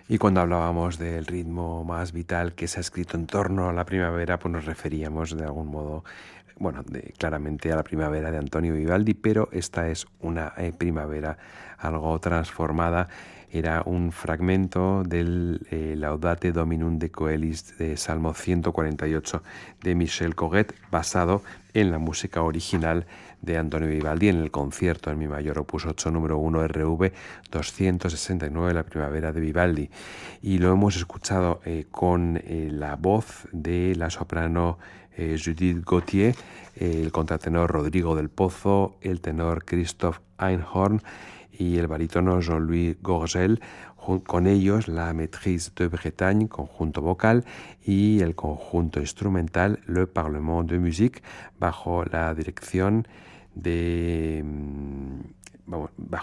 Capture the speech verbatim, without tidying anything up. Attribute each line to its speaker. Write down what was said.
Speaker 1: Y cuando hablábamos del ritmo más vital que se ha escrito en torno a la primavera, pues nos referíamos de algún modo, bueno, de, claramente a la primavera de Antonio Vivaldi, pero esta es una eh, primavera algo transformada. Era un fragmento del eh, Laudate Dominum de Coelis de Salmo ciento cuarenta y ocho de Michel Corret, basado en la música original de Antonio Vivaldi en el concierto en mi mayor opus ocho número uno R V doscientos sesenta y nueve, la primavera de Vivaldi. Y lo hemos escuchado eh, con eh, la voz de la soprano eh, Judith Gauthier, eh, el contratenor Rodrigo del Pozo, el tenor Christoph Einhorn y el barítono Jean-Louis Gorgel, con ellos la Maîtrise de Bretagne, conjunto vocal, y el conjunto instrumental Le Parlement de Musique, bajo la dirección de, bajo